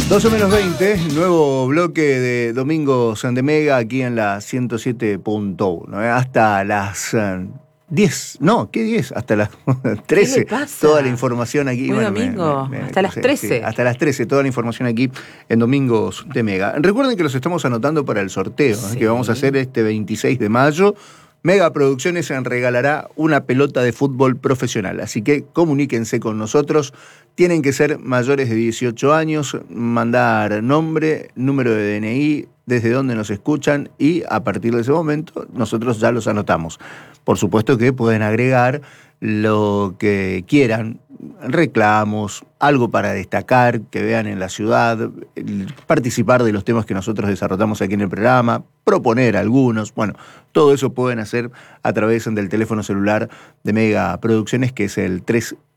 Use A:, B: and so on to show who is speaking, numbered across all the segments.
A: 12 menos 20, nuevo bloque de Domingos de Mega aquí en la 107.1. Hasta las 10, no, ¿qué 10? Hasta las 13.
B: ¿Qué le pasa?
A: Toda la información aquí.
B: Muy domingo, hasta las 13.
A: Sí, hasta las 13, toda la información aquí en Domingos de Mega. Recuerden que los estamos anotando para el sorteo,
B: sí,
A: que vamos a hacer este 26 de mayo. Mega Producciones regalará una pelota de fútbol profesional, así que comuníquense con nosotros. Tienen que ser mayores de 18 años, mandar nombre, número de DNI, desde dónde nos escuchan y a partir de ese momento nosotros ya los anotamos. Por supuesto que pueden agregar lo que quieran, reclamos, algo para destacar, que vean en la ciudad, participar de los temas que nosotros desarrollamos aquí en el programa, proponer algunos, bueno, todo eso pueden hacer a través del teléfono celular de Mega Producciones, que es el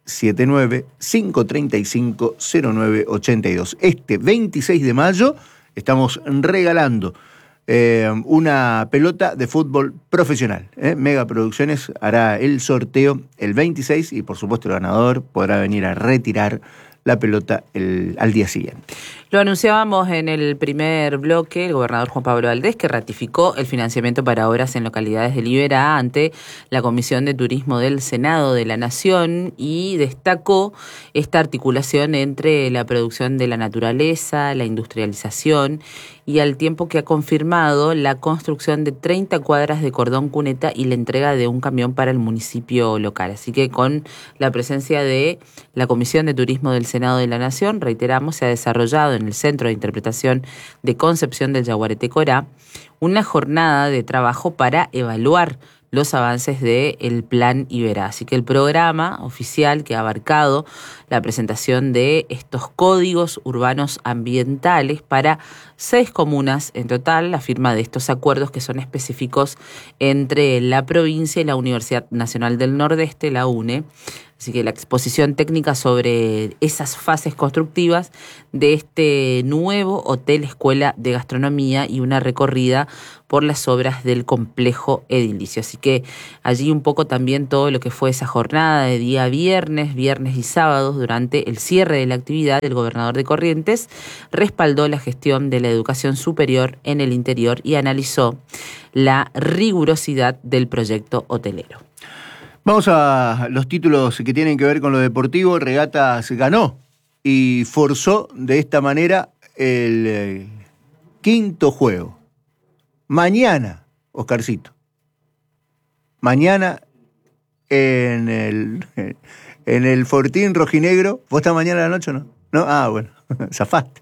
A: 379-535-0982. Este 26 de mayo estamos regalando una pelota de fútbol profesional. Mega Producciones hará el sorteo el 26 y por supuesto el ganador podrá venir a retirar la pelota al día siguiente.
B: Lo anunciábamos en el primer bloque, el gobernador Juan Pablo Valdés, que ratificó el financiamiento para obras en localidades de Liberá ante la Comisión de Turismo del Senado de la Nación y destacó esta articulación entre la producción de la naturaleza, la industrialización y al tiempo que ha confirmado la construcción de 30 cuadras de cordón cuneta y la entrega de un camión para el municipio local. Así que con la presencia de la Comisión de Turismo del Senado de la Nación, reiteramos, se ha desarrollado en el Centro de Interpretación de Concepción del Yaguareté Corá una jornada de trabajo para evaluar los avances del Plan Iberá. Así que el programa oficial que ha abarcado la presentación de estos códigos urbanos ambientales para 6 comunas en total, la firma de estos acuerdos que son específicos entre la provincia y la Universidad Nacional del Nordeste, la UNE. Así que la exposición técnica sobre esas fases constructivas de este nuevo hotel escuela de gastronomía y una recorrida por las obras del complejo edilicio. Así que allí un poco también todo lo que fue esa jornada de día viernes y sábados durante el cierre de la actividad. El gobernador de Corrientes respaldó la gestión de la educación superior en el interior y analizó la rigurosidad del proyecto hotelero.
A: Vamos a los títulos que tienen que ver con lo deportivo. Regatas ganó y forzó de esta manera el quinto juego. Mañana, Oscarcito. Mañana en el Fortín Rojinegro. ¿Vos estás mañana a la noche o no? ¿No? Ah, bueno, zafaste.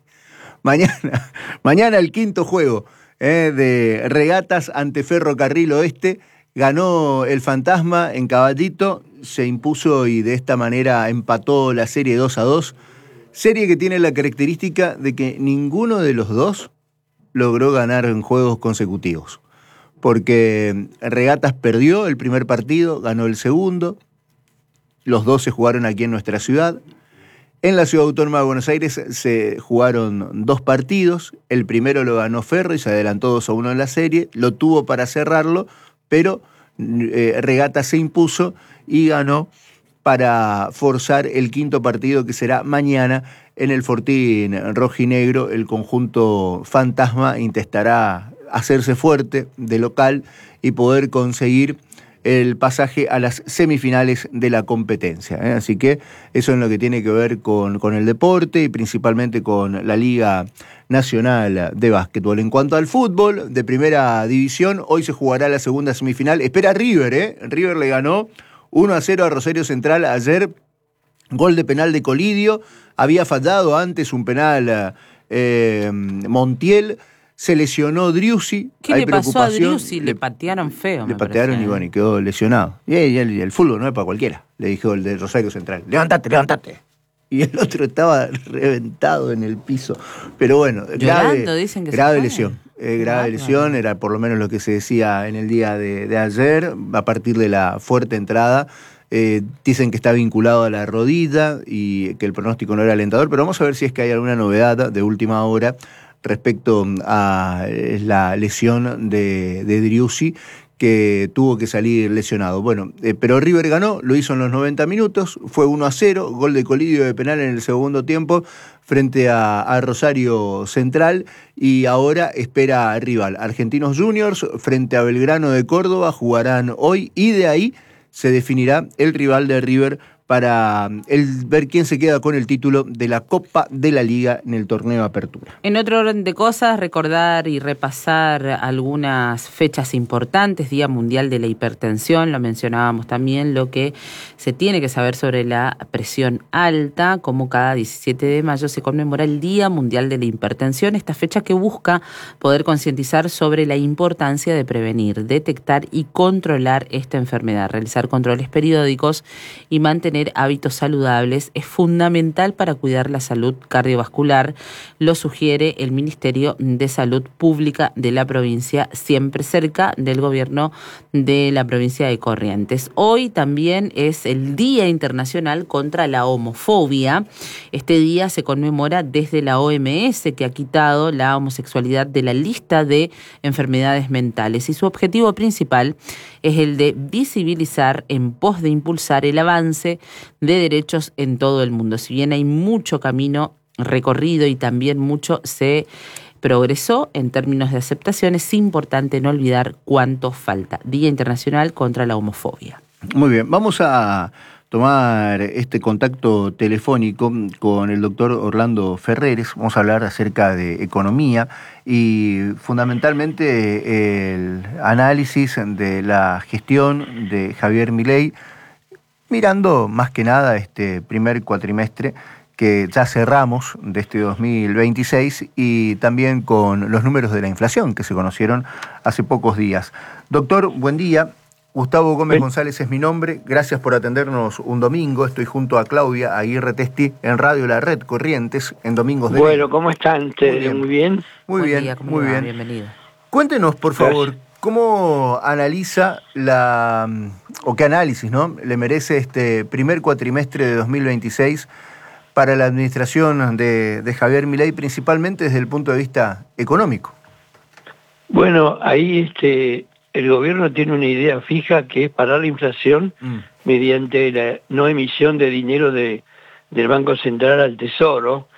A: Mañana el quinto juego de Regatas ante Ferrocarril Oeste. Ganó el Fantasma en Caballito, se impuso y de esta manera empató la serie 2-2. Serie que tiene la característica de que ninguno de los dos logró ganar en juegos consecutivos. Porque Regatas perdió el primer partido, ganó el segundo. Los dos se jugaron aquí en nuestra ciudad. En la Ciudad Autónoma de Buenos Aires se jugaron 2 partidos. El primero lo ganó Ferro y se adelantó 2-1 en la serie. Lo tuvo para cerrarlo, pero Regatas se impuso y ganó para forzar el quinto partido que será mañana en el Fortín Rojinegro. El conjunto Fantasma intentará hacerse fuerte de local y poder conseguir el pasaje a las semifinales de la competencia. Así que eso es lo que tiene que ver con el deporte y principalmente con la Liga Nacional de Básquetbol. En cuanto al fútbol de primera división, hoy se jugará la segunda semifinal. Espera River, River le ganó 1-0 a Rosario Central ayer. Gol de penal de Colidio. Había fallado antes un penal Montiel. Se lesionó Driussi.
B: ¿Qué le pasó a Driussi? Le patearon feo.
A: Le patearon y bueno, y quedó lesionado. Y el fútbol no es para cualquiera, le dijo el de Rosario Central. Levántate. Y el otro estaba reventado en el piso. Pero bueno,
B: llorando, dicen que
A: grave lesión. Grave lesión, era por lo menos lo que se decía en el día de ayer, a partir de la fuerte entrada. Dicen que está vinculado a la rodilla y que el pronóstico no era alentador, pero vamos a ver si es que hay alguna novedad de última hora respecto a la lesión de Driussi, que tuvo que salir lesionado. Bueno, pero River ganó, lo hizo en los 90 minutos, fue 1-0, gol de Colidio de penal en el segundo tiempo frente a Rosario Central, y ahora espera rival. Argentinos Juniors frente a Belgrano de Córdoba jugarán hoy, y de ahí se definirá el rival de River para ver quién se queda con el título de la Copa de la Liga en el torneo Apertura.
B: En otro orden de cosas, recordar y repasar algunas fechas importantes. Día Mundial de la Hipertensión, lo mencionábamos también, lo que se tiene que saber sobre la presión alta. Como cada 17 de mayo se conmemora el Día Mundial de la Hipertensión, esta fecha que busca poder concientizar sobre la importancia de prevenir, detectar y controlar esta enfermedad, realizar controles periódicos y mantener hábitos saludables es fundamental para cuidar la salud cardiovascular, lo sugiere el Ministerio de Salud Pública de la provincia, siempre cerca del gobierno de la provincia de Corrientes. Hoy también es el Día Internacional contra la Homofobia. Este día se conmemora desde la OMS, que ha quitado la homosexualidad de la lista de enfermedades mentales, y su objetivo principal es el de visibilizar en pos de impulsar el avance de derechos en todo el mundo. Si bien hay mucho camino recorrido y también mucho se progresó en términos de aceptación, es importante no olvidar cuánto falta. Día Internacional contra la Homofobia.
A: Muy bien, vamos a tomar este contacto telefónico con el doctor Orlando Ferreres. Vamos a hablar acerca de economía y fundamentalmente el análisis de la gestión de Javier Milei, mirando más que nada este primer cuatrimestre que ya cerramos de este 2026, y también con los números de la inflación que se conocieron hace pocos días. Doctor, buen día. Gustavo Gómez González es mi nombre. Gracias por atendernos un domingo. Estoy junto a Claudia Aguirre Testi en Radio La Red Corrientes en Domingos de
C: Bueno, ¿cómo están ustedes? Muy bien.
A: Muy bien,
B: día,
A: muy bien.
B: Bienvenido.
A: Cuéntenos, por favor, ¿cómo analiza o qué análisis, ¿no?, le merece este primer cuatrimestre de 2026 para la administración de Javier Milei, principalmente desde el punto de vista económico?
C: Bueno, ahí el gobierno tiene una idea fija, que es parar la inflación mediante la no emisión de dinero del Banco Central al Tesoro,